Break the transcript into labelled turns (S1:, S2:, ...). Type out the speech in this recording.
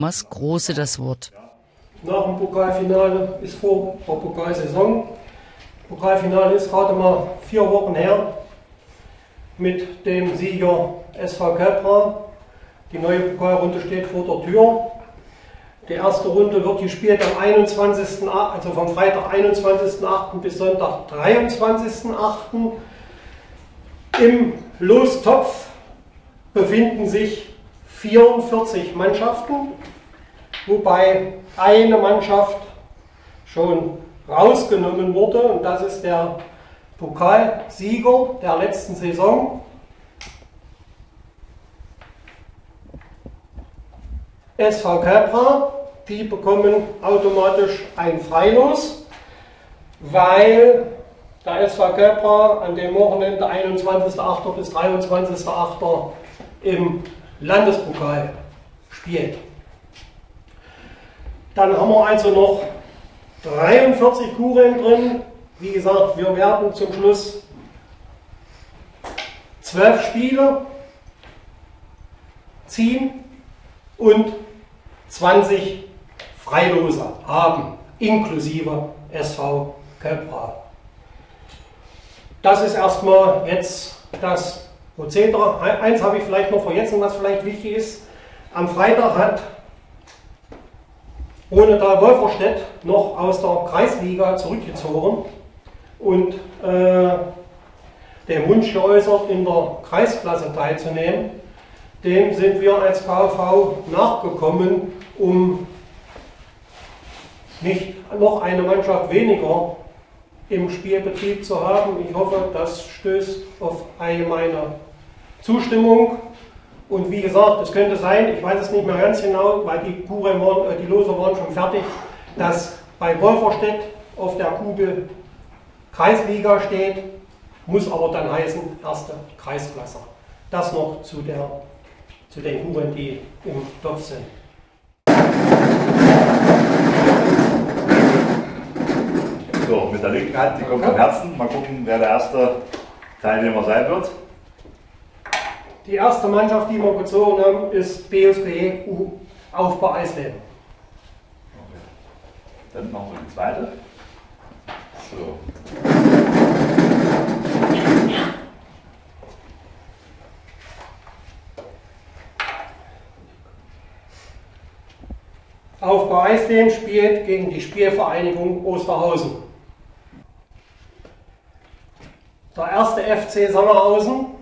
S1: Thomas Große das Wort.
S2: Nach dem Pokalfinale ist vor der Pokalsaison. Pokalfinale ist gerade mal 4 Wochen her mit dem Sieger SV Kelbra. Die neue Pokalrunde steht vor der Tür. Die erste Runde wird gespielt am 21., also vom Freitag 21.08. bis Sonntag 23.08. Im Lostopf befinden sich 44 Mannschaften, wobei eine Mannschaft schon rausgenommen wurde, und das ist der Pokalsieger der letzten Saison. SV Kelbra, die bekommen automatisch ein Freilos, weil der SV Kelbra an dem Wochenende 21.08. bis 23.08. im Landespokal spielt. Dann haben wir also noch 43 Kugeln drin. Wie gesagt, wir werden zum Schluss 12 Spiele ziehen und 20 Freilose haben, inklusive SV Kelbra. Das ist erstmal jetzt das Prozedere. Eins habe ich vielleicht noch vergessen, was vielleicht wichtig ist. Am Freitag hat Rhonetal Wolferstedt noch aus der Kreisliga zurückgezogen und den Wunsch geäußert, in der Kreisklasse teilzunehmen. Dem sind wir als KV nachgekommen, um nicht noch eine Mannschaft weniger im Spielbetrieb zu haben. Ich hoffe, das stößt auf allgemeine Zustimmung. Und wie gesagt, es könnte sein, ich weiß es nicht mehr ganz genau, weil die Lose waren schon fertig, dass bei Wolferstedt auf der Kugel Kreisliga steht, muss aber dann heißen erste Kreisklasse. Das noch zu den Kugeln, die im Topf sind.
S3: So, mit der linken Hand, die kommt vom Herzen. Mal gucken, wer der erste Teilnehmer sein wird.
S2: Die erste Mannschaft, die wir gezogen haben, ist BSB U Aufbau Eisleben.
S3: Okay. Dann machen wir die zweite. So.
S2: Aufbau Eisleben spielt gegen die Spielvereinigung Osterhausen. Der erste FC Sangerhausen